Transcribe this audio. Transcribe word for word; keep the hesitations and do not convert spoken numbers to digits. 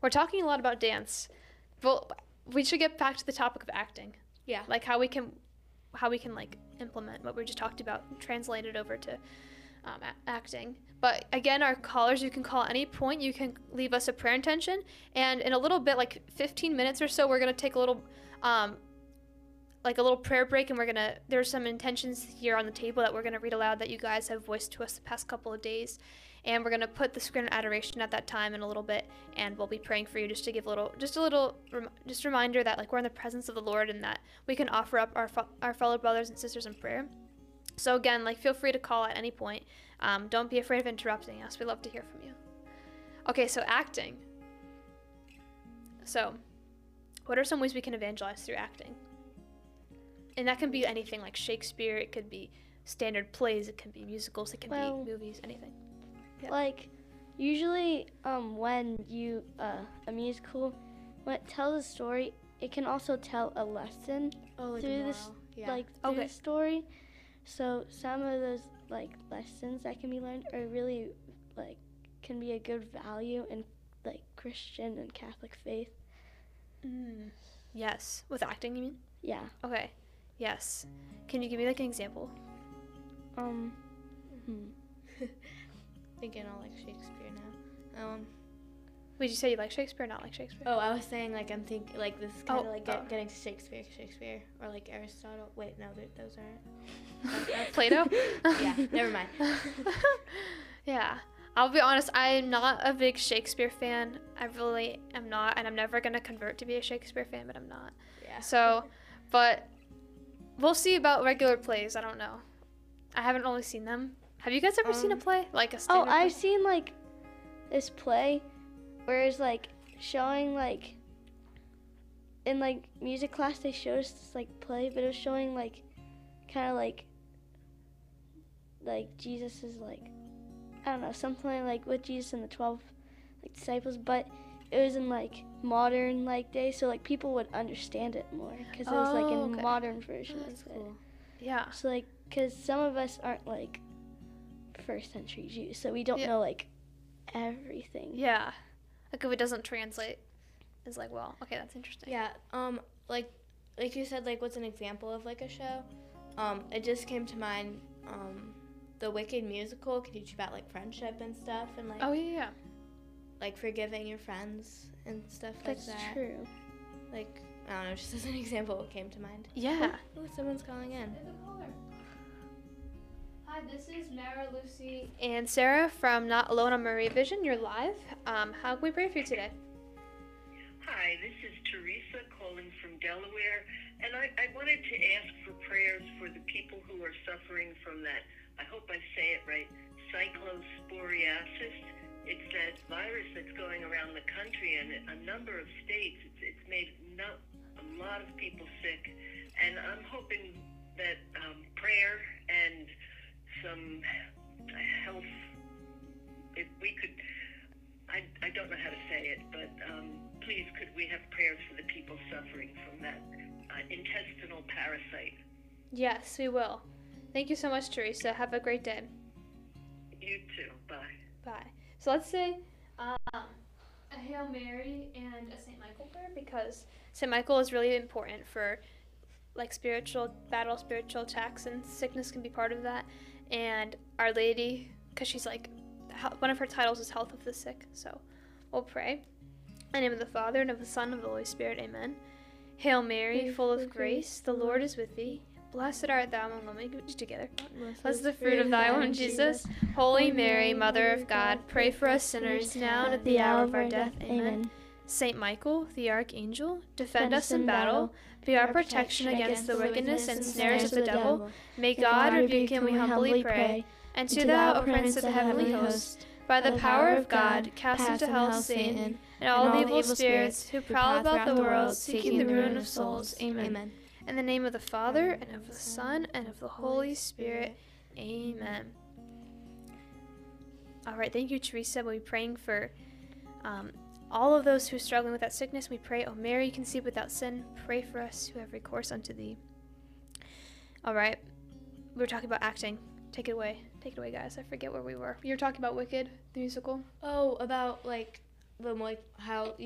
we're talking a lot about dance. Well, we should get back to the topic of acting. Yeah. Like how we can, how we can like implement what we just talked about, and translate it over to um, a- acting. But again, our callers, you can call at any point. You can leave us a prayer intention, and in a little bit, like fifteen minutes or so, we're gonna take a little, um, like a little prayer break, and we're gonna. There's some intentions here on the table that we're gonna read aloud that you guys have voiced to us the past couple of days, and we're gonna put the screen of adoration at that time in a little bit, and we'll be praying for you just to give a little, just a little, rem- just a reminder that like we're in the presence of the Lord and that we can offer up our fo- our fellow brothers and sisters in prayer. So again, like feel free to call at any point. Um, don't be afraid of interrupting us. We love to hear from you. Okay, so acting. So, what are some ways we can evangelize through acting? And that can be anything like Shakespeare. It could be standard plays. It can be musicals. It can Well, be movies. Anything. Yeah. Like, usually, um, when you, uh, a musical, when it tells a story, it can also tell a lesson Oh, like through a this, moral. Yeah. like, through Okay. the story. So some of those, like, lessons that can be learned are really, like, can be a good value in, like, Christian and Catholic faith. Mm. Yes. With acting, you mean? Yeah. Okay. Yes. Can you give me like an example? Um, hmm. Thinking all like Shakespeare now. Um. Would you say you like Shakespeare or not like Shakespeare? Oh, I was saying like I'm thinking like this is kind of Oh, like get, oh. getting to Shakespeare, Shakespeare, or like Aristotle. Wait, no, th- those aren't. That's- Plato? Yeah, never mind. Yeah. I'll be honest, I'm not a big Shakespeare fan. I really am not, and I'm never going to convert to be a Shakespeare fan, but I'm not. Yeah. So, but we'll see about regular plays. I don't know. I haven't really seen them. Have you guys ever seen a Um, play? Like a Oh, standard I've play? seen, like, this play where it's, like, showing, like, in, like, music class, they showed us this, like, play, but it was showing, like, kind of, like, like, Jesus is, like, I don't know, something like with Jesus and the twelve, like, disciples, but it was in, like, modern, like, day, so, like, people would understand it more, because it was, like, Oh, a okay. modern version That's of it. cool. Yeah. So, like, because some of us aren't, like, first century Jews, so we don't Yeah. know, like, everything. Yeah. Like if it doesn't translate, it's like, well, okay, that's interesting. Yeah. Um. Like, like you said, like what's an example of like a show? Um. It just came to mind. Um. The Wicked musical can teach you about like friendship and stuff, and like Oh, yeah, yeah. like forgiving your friends and stuff That's like that. true. Like I don't know, just as an example, it came to mind. Yeah. Oh, someone's calling in. Hi, this is Mara, Lucy, and Sarah from Not Alone on Maria Vision. You're live. Um, how can we pray for you today? Hi, this is Teresa calling from Delaware, and I, I wanted to ask for prayers for the people who are suffering from that, I hope I say it right, cyclosporiasis. It's that virus that's going around the country in a number of states. It's, it's made no, a lot of people sick, and I'm hoping that um, prayer and some health, if we could, I, I don't know how to say it, but um, please could we have prayers for the people suffering from that uh, intestinal parasite? Yes, we will. Thank you so much, Teresa. Have a great day. You too. Bye. Bye. So let's say um, a Hail Mary and a Saint Michael prayer, because Saint Michael is really important for like spiritual battle, spiritual attacks, and sickness can be part of that. And Our Lady, because she's like, one of her titles is Health of the Sick. So we'll pray. In the name of the Father, and of the Son, and of the Holy Spirit. Amen. Hail Mary, full of grace, the Lord is with thee. Blessed art thou among women. Can we do it together? Blessed is the fruit of thy womb, Jesus. Holy Mary, Mother of God, pray for us sinners, now and at the hour of our death. Amen. Saint Michael, the Archangel, defend us in battle. Be our protection against the wickedness and snares of the devil. May God rebuke him, we humbly pray. And to thou, O Prince of the heavenly host, by the power of God, cast into hell Satan and all the evil spirits who prowl about the world, seeking the ruin of souls. Amen. In the name of the Father, and of the Son, and of the Holy Spirit. Amen. All right, thank you, Teresa. We'll be praying for um, all of those who are struggling with that sickness. We pray, O Mary, conceived without sin, pray for us who have recourse unto thee. All right, we were talking about acting. Take it away. Take it away, guys. I forget where we were. You were talking about Wicked, the musical. Oh, about like the like how